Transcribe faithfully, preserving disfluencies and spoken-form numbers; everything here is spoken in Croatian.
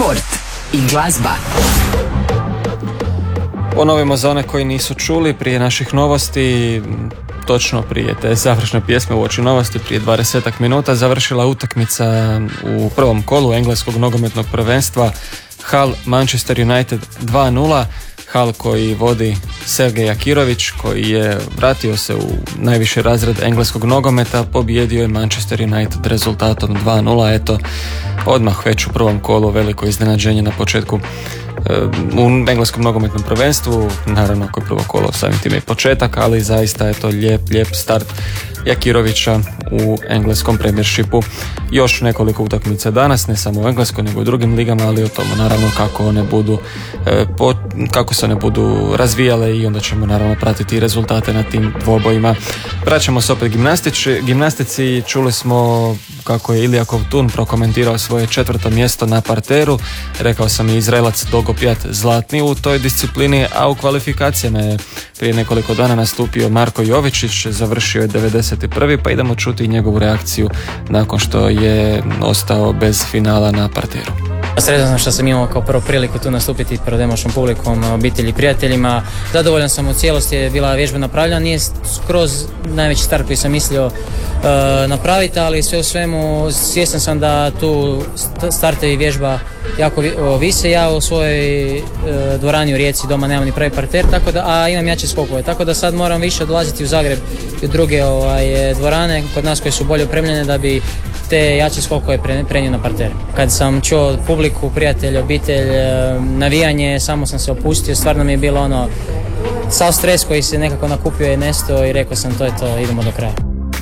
sport i glazba. Ponovimo za one koji nisu čuli prije naših novosti, točno prije te završne pjesme uoči novosti, prije dvadesetak minuta završila utakmica u prvom kolu engleskog nogometnog prvenstva. Hull Manchester United dva nula. Hull koji vodi Sergej Akirović, koji je vratio se u najviši razred engleskog nogometa, pobijedio je Manchester United rezultatom dva nula. Eto, odmah već u prvom kolu veliko iznenađenje na početku u engleskom nogometnom prvenstvu. Naravno, koji prvo kolo samim time i početak, ali zaista je to lijep, lijep start Jakirovića u engleskom premiershipu. Još nekoliko utakmica danas, ne samo u engleskoj nego i u drugim ligama, ali o tomu naravno kako one budu e, po, kako se one budu razvijale i onda ćemo naravno pratiti rezultate na tim dvobojima. Vraćamo se opet gimnastici, gimnastici čuli smo kako je Ilija Kovtun prokomentirao svoje četvrto mjesto na parteru. Rekao sam i Izraelac Dolgopijat zlatni u toj disciplini, a u kvalifikacijama je prije nekoliko dana nastupio Marko Jovičić, završio je devedeset prvi. Pa idemo čuti njegovu reakciju nakon što je ostao bez finala na parteru. Sretan sam što sam imao kao prvo priliku tu nastupiti pred domaćom publikom, obitelji i prijateljima. Zadovoljan sam u cijelosti, je bila vježba napravljena, nije skroz najveći start koji sam mislio uh, napraviti, ali sve u svemu svjestan sam da tu startevi vježba jako vise. Ja u svojoj uh, dvorani u Rijeci doma nemam ni pravi parter, tako da, a imam jače skokove, tako da sad moram više odlaziti u Zagreb i u druge ovaj, dvorane kod nas koje su bolje opremljene da bi te jače skokove prenio na parter. Kad sam čuo publiku, prijatelj, obitelj, navijanje, samo sam se opustio, stvarno mi je bilo ono, sav stres koji se nekako nakupio je nesto i rekao sam to je to, idemo do kraja.